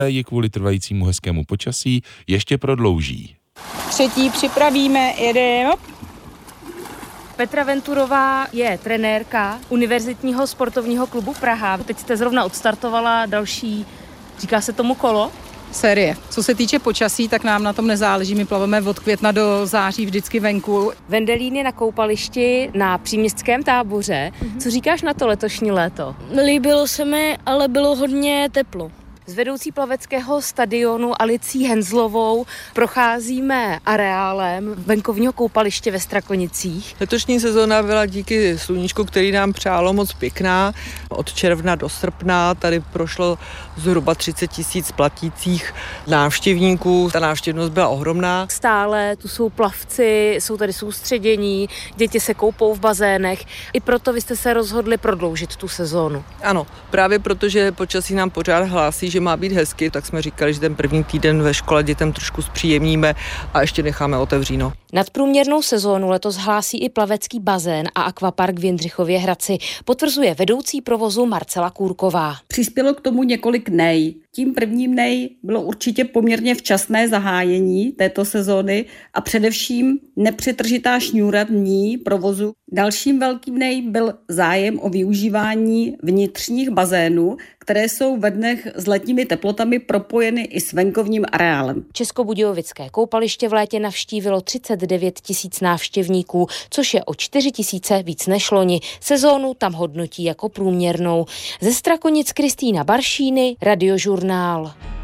ji kvůli trvajícímu hezkému počasí ještě prodlouží. Třetí připravíme, jedeme. Petra Venturová je trenérka Univerzitního sportovního klubu Praha. Teď jste zrovna odstartovala další, říká se tomu kolo? Série. Co se týče počasí, tak nám na tom nezáleží. My plaveme od května do září vždycky venku. Vendelín je na koupališti na příměstském táboře. Co říkáš na to letošní léto? Líbilo se mi, ale bylo hodně teplo. Z vedoucí plaveckého stadionu Alicí Henzlovou procházíme areálem venkovního koupaliště ve Strakonicích. Letošní sezóna byla díky sluníčku, který nám přálo, moc pěkná. Od června do srpna tady prošlo zhruba 30 000 platících návštěvníků. Ta návštěvnost byla ohromná. Stále tu jsou plavci, jsou tady soustředění, děti se koupou v bazénech. I proto vy jste se rozhodli prodloužit tu sezónu. Ano, právě protože počasí nám pořád hlásí, že má být hezky, tak jsme říkali, že ten první týden ve škole dětem trošku zpříjemníme a ještě necháme otevříno. Nadprůměrnou sezónu letos hlásí i plavecký bazén a akvapark v Jindřichově Hradci, potvrzuje vedoucí provozu Marcela Kůrková. Přispělo k tomu několik nej. Tím prvním nej bylo určitě poměrně včasné zahájení této sezóny a především nepřetržitá šňůra dní provozu. Dalším velkým nej byl zájem o využívání vnitřních bazénů, které jsou ve dnech s letními teplotami propojeny i s venkovním areálem. Českobudějovické koupaliště v létě navštívilo 39 000 návštěvníků, což je o 4 000 víc než loni. Sezónu tam hodnotí jako průměrnou. Ze Strakonic Kristýna Baršíny, Radiožurnál.